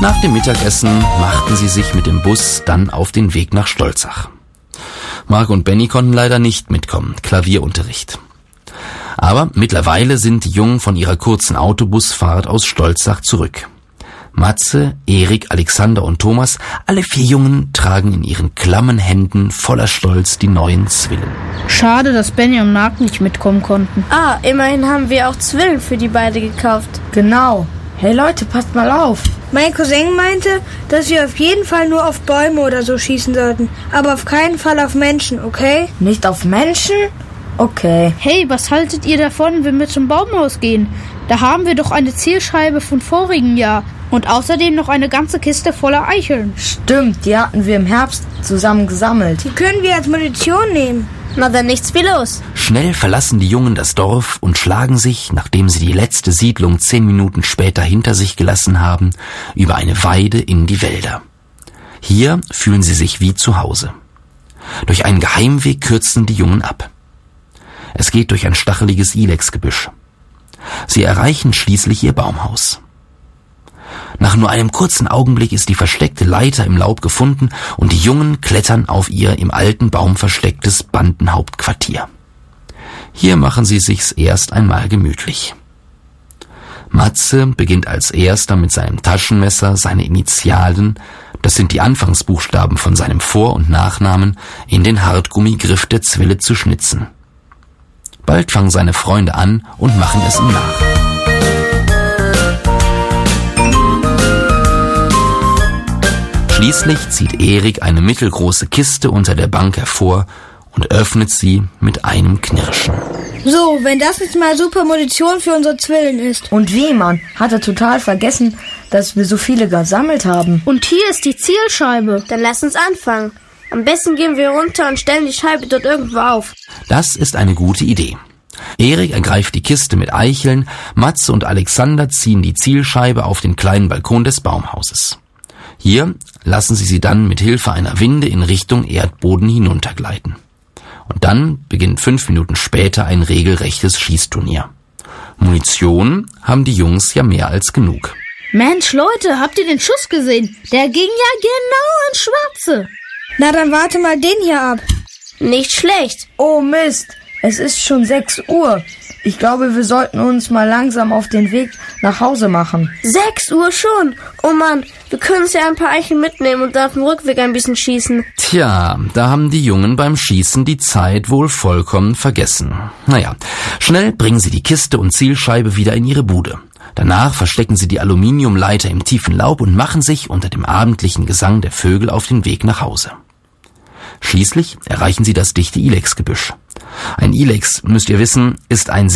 Nach dem Mittagessen machten sie sich mit dem Bus dann auf den Weg nach Stolzach. Marc und Benny konnten leider nicht mitkommen, Klavierunterricht. Aber mittlerweile sind die Jungen von ihrer kurzen Autobusfahrt aus Stolzach zurück. Matze, Erik, Alexander und Thomas, alle 4 Jungen, tragen in ihren klammen Händen voller Stolz die neuen Zwillen. Schade, dass Benny und Marc nicht mitkommen konnten. Immerhin haben wir auch Zwillen für die beide gekauft. Genau. Hey Leute, passt mal auf. Mein Cousin meinte, dass wir auf jeden Fall nur auf Bäume oder so schießen sollten, aber auf keinen Fall auf Menschen, okay? Nicht auf Menschen? Okay. Hey, was haltet ihr davon, wenn wir zum Baumhaus gehen? Da haben wir doch eine Zielscheibe von vorigen Jahr und außerdem noch eine ganze Kiste voller Eicheln. Stimmt, die hatten wir im Herbst zusammen gesammelt. Die können wir als Munition nehmen. Na dann nichts wie los. Schnell verlassen die Jungen das Dorf und schlagen sich, nachdem sie die letzte Siedlung 10 Minuten später hinter sich gelassen haben, über eine Weide in die Wälder. Hier fühlen sie sich wie zu Hause. Durch einen Geheimweg kürzen die Jungen ab. Es geht durch ein stacheliges Ilexgebüsch. Sie erreichen schließlich ihr Baumhaus. Nach nur einem kurzen Augenblick ist die versteckte Leiter im Laub gefunden und die Jungen klettern auf ihr im alten Baum verstecktes Bandenhauptquartier. Hier machen sie sich's erst einmal gemütlich. Matze beginnt als erster mit seinem Taschenmesser seine Initialen, das sind die Anfangsbuchstaben von seinem Vor- und Nachnamen, in den Hartgummigriff der Zwille zu schnitzen. Bald fangen seine Freunde an und machen es ihm nach. Schließlich zieht Erik eine mittelgroße Kiste unter der Bank hervor und öffnet sie mit einem Knirschen. So, wenn das jetzt mal super Munition für unsere Zwillen ist. Und wie, Mann? Hat er total vergessen, dass wir so viele gesammelt haben. Und hier ist die Zielscheibe. Dann lass uns anfangen. Am besten gehen wir runter und stellen die Scheibe dort irgendwo auf. Das ist eine gute Idee. Erik ergreift die Kiste mit Eicheln, Matze und Alexander ziehen die Zielscheibe auf den kleinen Balkon des Baumhauses. Hier lassen sie dann mit Hilfe einer Winde in Richtung Erdboden hinuntergleiten. Und dann beginnt 5 Minuten später ein regelrechtes Schießturnier. Munition haben die Jungs ja mehr als genug. Mensch, Leute, habt ihr den Schuss gesehen? Der ging ja genau ins Schwarze. Na, dann warte mal den hier ab. Nicht schlecht. Oh Mist, es ist schon 6 Uhr. Ich glaube, wir sollten uns mal langsam auf den Weg nach Hause machen. 6 Uhr schon. Oh Mann, wir können uns ja ein paar Eicheln mitnehmen und dann auf dem Rückweg ein bisschen schießen. Tja, da haben die Jungen beim Schießen die Zeit wohl vollkommen vergessen. Naja, schnell bringen sie die Kiste und Zielscheibe wieder in ihre Bude. Danach verstecken sie die Aluminiumleiter im tiefen Laub und machen sich unter dem abendlichen Gesang der Vögel auf den Weg nach Hause. Schließlich erreichen sie das dichte Ilexgebüsch. Ein Ilex, müsst ihr wissen, ist ein